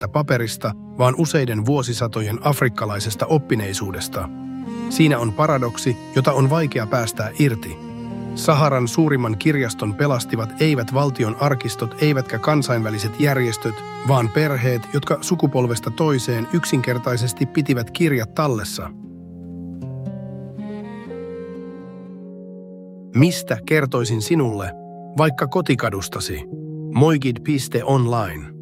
paperista, vaan useiden vuosisatojen afrikkalaisesta oppineisuudesta. Siinä on paradoksi, jota on vaikea päästää irti. Saharan suurimman kirjaston pelastivat eivät valtion arkistot eivätkä kansainväliset järjestöt, vaan perheet, jotka sukupolvesta toiseen yksinkertaisesti pitivät kirjat tallessa. Mistä kertoisin sinulle, vaikka kotikadustasi? Moigid.online